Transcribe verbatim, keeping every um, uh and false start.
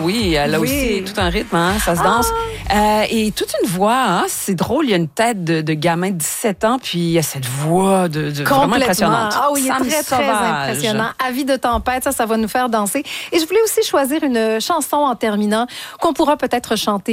oui, elle a Oui. aussi tout un rythme, hein, ça se danse. Euh, et toute une voix, hein, c'est drôle, il y a une tête de, de gamin de dix-sept ans, puis il y a cette voix de, de vraiment impressionnante. Ah oui, il est Sam très, très Sauvage. impressionnant. Avis de tempête, ça, ça va nous faire danser. Et je voulais aussi choisir une chanson en terminant qu'on pourra peut-être chanter